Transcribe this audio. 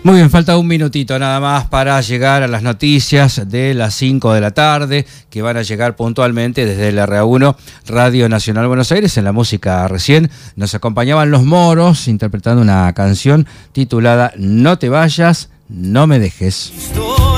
Muy bien, falta un minutito nada más para llegar a las noticias de las 5 de la tarde, que van a llegar puntualmente desde el RA1, Radio Nacional Buenos Aires. En la música recién nos acompañaban Los Moros, interpretando una canción titulada No te vayas, no me dejes.